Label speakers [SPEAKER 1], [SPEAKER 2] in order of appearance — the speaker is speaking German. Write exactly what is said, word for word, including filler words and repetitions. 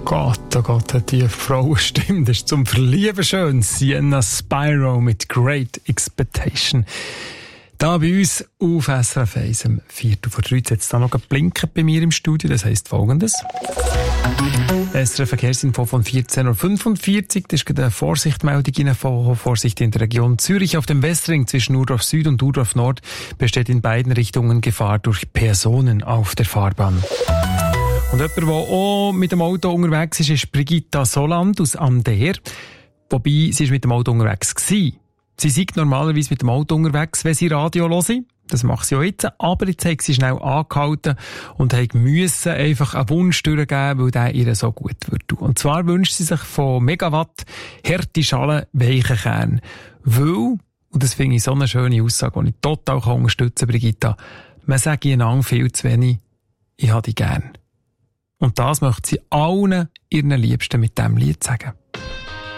[SPEAKER 1] Gott, oh Gott, hat die Frauenstimme. Das ist zum Verlieben schön. Sienna Spyro mit Great Expectation. Da bei uns auf S R F eins am Viertel vor drei. Jetzt hat es da noch geblinkt bei mir im Studio. Das heisst Folgendes. S R F Verkehrsinfo von vierzehn Uhr fünfundvierzig. Das ist gerade eine Vorsichtmeldung von Vorsicht in der Region Zürich. Auf dem Westring zwischen Urdorf Süd und Urdorf Nord besteht in beiden Richtungen Gefahr durch Personen auf der Fahrbahn. Und jemand, der auch mit dem Auto unterwegs ist, ist Brigitta Soland aus Ander. Wobei, sie ist mit dem Auto unterwegs gewesen. Sie ist normalerweise mit dem Auto unterwegs, wenn sie Radio hören. Das macht sie auch jetzt. Aber jetzt hat sie schnell angehalten und musste einfach einen Wunsch durchgeben, weil der ihr so gut wird. Und zwar wünscht sie sich von Megawatt harte Schalen weichen Kern. Weil, und das finde ich so eine schöne Aussage, die ich total unterstützen kann, Brigitta, man sagt einander viel zu wenig, ich habe dich gern. Und das möchte sie allen ihren Liebsten mit diesem Lied sagen.